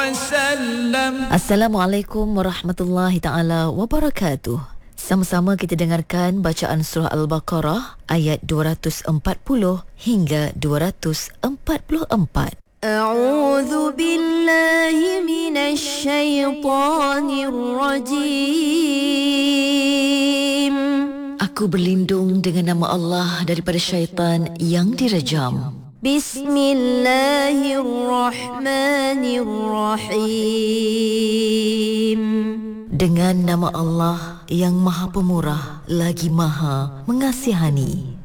Assalamualaikum warahmatullahi ta'ala wabarakatuh. Sama-sama kita dengarkan bacaan surah Al-Baqarah ayat 240 hingga 244. A'udzu billahi minasy syaithanir rajim. Aku berlindung dengan nama Allah daripada syaitan yang direjam. Bismillahirrahmanirrahim. Dengan nama Allah yang Maha Pemurah lagi Maha Mengasihani.